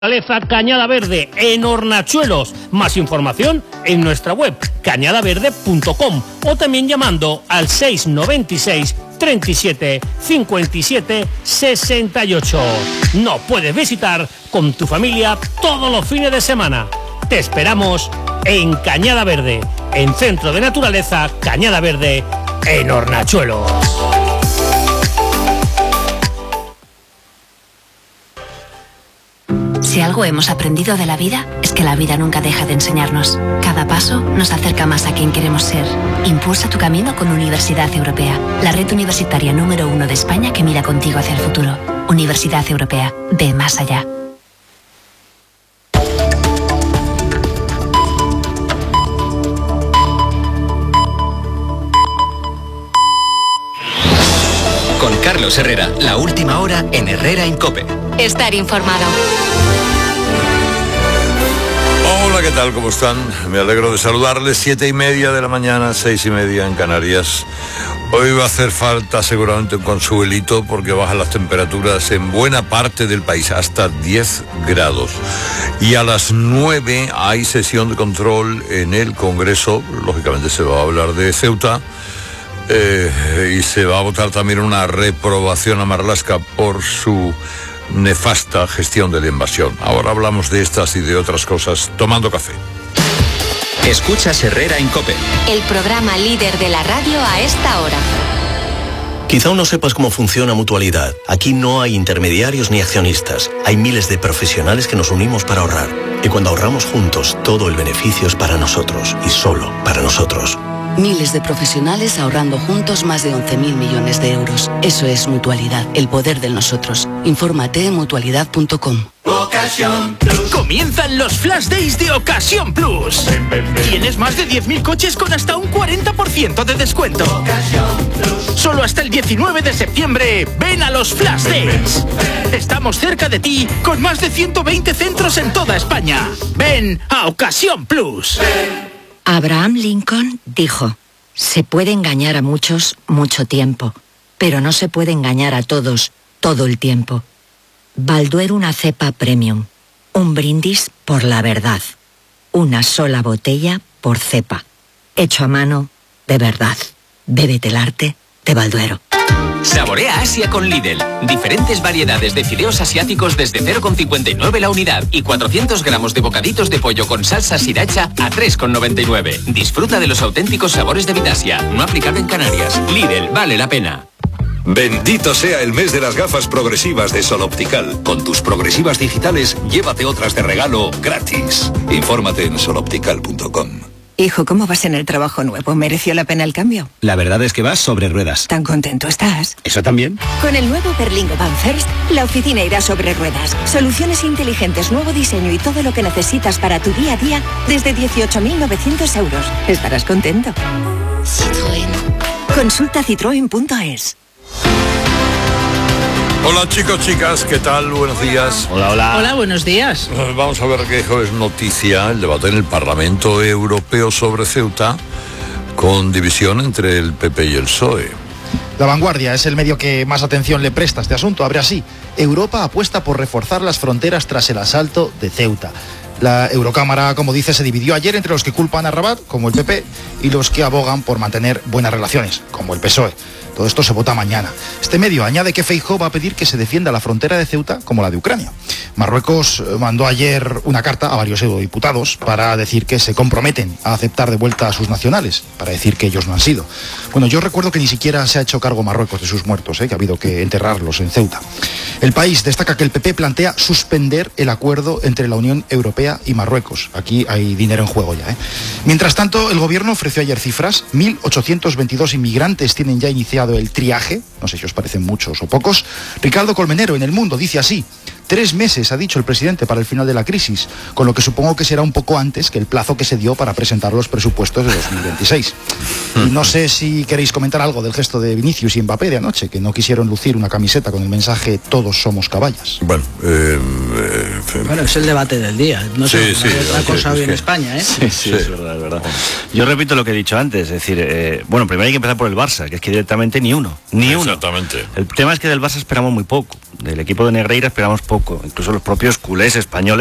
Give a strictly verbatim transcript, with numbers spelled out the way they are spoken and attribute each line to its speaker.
Speaker 1: Naturaleza Cañada Verde en Hornachuelos. Más información en nuestra web cañada verde punto com o también llamando al seis noventa y seis, treinta y siete, cincuenta y siete, sesenta y ocho. No puedes visitar con tu familia todos los fines de semana. Te esperamos en Cañada Verde, en Centro de Naturaleza Cañada Verde en Hornachuelos.
Speaker 2: Si algo hemos aprendido de la vida, es que la vida nunca deja de enseñarnos. Cada paso nos acerca más a quien queremos ser. Impulsa tu camino con Universidad Europea, la red universitaria número uno de España que mira contigo hacia el futuro. Universidad Europea, ve más allá.
Speaker 3: Con Carlos Herrera, la última hora en Herrera en COPE.
Speaker 2: Estar informado.
Speaker 4: Hola, ¿qué tal? ¿Cómo están? Me alegro de saludarles. Siete y media de la mañana, seis y media en Canarias. Hoy va a hacer falta seguramente un consuelito porque bajan las temperaturas en buena parte del país, hasta diez grados. Y a las nueve hay sesión de control en el Congreso. Lógicamente se va a hablar de Ceuta. Eh, y se va a votar también una reprobación a Marlaska por su nefasta gestión de la invasión. Ahora hablamos de estas y de otras cosas tomando café.
Speaker 3: Escuchas Herrera en COPE,
Speaker 2: el programa líder de la radio a esta hora.
Speaker 5: Quizá aún no sepas cómo funciona Mutualidad. Aquí no hay intermediarios ni accionistas. Hay miles de profesionales que nos unimos para ahorrar. Y cuando ahorramos juntos, todo el beneficio es para nosotros y solo para nosotros.
Speaker 6: Miles de profesionales ahorrando juntos más de once mil millones de euros. Eso es Mutualidad, el poder de nosotros. Infórmate en mutualidad punto com.
Speaker 7: Ocasión Plus. Comienzan los Flash Days de Ocasión Plus. Ven, ven, ven. Tienes más de diez mil coches con hasta un cuarenta por ciento de descuento. Ocasión Plus. Solo hasta el diecinueve de septiembre, ven a los Flash Days. Ven, ven, ven. Estamos cerca de ti con más de ciento veinte centros en toda España. Ven a Ocasión Plus. Ven.
Speaker 8: Abraham Lincoln dijo: se puede engañar a muchos mucho tiempo, pero no se puede engañar a todos todo el tiempo. Balduero, una cepa premium. Un brindis por la verdad. Una sola botella por cepa. Hecho a mano de verdad. Bébete el arte de Balduero.
Speaker 3: Saborea Asia con Lidl. Diferentes variedades de fideos asiáticos desde cero coma cincuenta y nueve la unidad y cuatrocientos gramos de bocaditos de pollo con salsa sriracha a tres coma noventa y nueve. Disfruta de los auténticos sabores de Vitasia, no aplicado en Canarias. Lidl, vale la pena.
Speaker 9: Bendito sea el mes de las gafas progresivas de Sol Optical. Con tus progresivas digitales, llévate otras de regalo gratis. Infórmate en sol optical punto com.
Speaker 10: Hijo, ¿cómo vas en el trabajo nuevo? ¿Mereció la pena el cambio?
Speaker 11: La verdad es que vas sobre ruedas.
Speaker 10: ¿Tan contento estás?
Speaker 11: ¿Eso también?
Speaker 10: Con el nuevo Berlingo Van First, la oficina irá sobre ruedas. Soluciones inteligentes, nuevo diseño y todo lo que necesitas para tu día a día desde dieciocho mil novecientos euros. Estarás contento. Citroën. Consulta citroen punto es.
Speaker 4: Hola chicos, chicas, ¿qué tal? Buenos días.
Speaker 1: Hola, hola.
Speaker 12: Hola, buenos días.
Speaker 4: Vamos a ver que es noticia el debate en el Parlamento Europeo sobre Ceuta, con división entre el P P y el P S O E.
Speaker 13: La Vanguardia es el medio que más atención le presta a este asunto. Abre así: Europa apuesta por reforzar las fronteras tras el asalto de Ceuta. La Eurocámara, como dice, se dividió ayer entre los que culpan a Rabat, como el P P, y los que abogan por mantener buenas relaciones, como el P S O E. Todo esto se vota mañana. Este medio añade que Feijóo va a pedir que se defienda la frontera de Ceuta como la de Ucrania. Marruecos mandó ayer una carta a varios eurodiputados para decir que se comprometen a aceptar de vuelta a sus nacionales, para decir que ellos no han sido. Bueno, yo recuerdo que ni siquiera se ha hecho cargo Marruecos de sus muertos, ¿eh? que ha habido que enterrarlos en Ceuta. El País destaca que el P P plantea suspender el acuerdo entre la Unión Europea y Marruecos. Aquí hay dinero en juego ya. ¿eh? Mientras tanto, el gobierno ofreció ayer cifras. mil ochocientos veintidós inmigrantes tienen ya iniciado el triaje, no sé si os parecen muchos o pocos. Ricardo Colmenero en El Mundo dice así: tres meses ha dicho el presidente para el final de la crisis, con lo que supongo que será un poco antes que el plazo que se dio para presentar los presupuestos de dos mil veintiséis. Y no sé si queréis comentar algo del gesto de Vinicius y Mbappé de anoche, que no quisieron lucir una camiseta con el mensaje "todos somos caballas".
Speaker 4: Bueno, eh, eh,
Speaker 12: bueno, es el debate del día. No sé,
Speaker 11: sí, sí,
Speaker 12: otra cosa
Speaker 11: es
Speaker 12: hoy en
Speaker 11: que...
Speaker 12: España, ¿eh?
Speaker 11: Sí, sí, es verdad, es verdad. Yo repito lo que he dicho antes, es decir, eh, bueno, primero hay que empezar por el Barça, que es que directamente ni uno, ni uno.
Speaker 4: Exactamente.
Speaker 11: El tema es que del Barça esperamos muy poco, del equipo de Negreira esperamos poco. incluso los propios culés españoles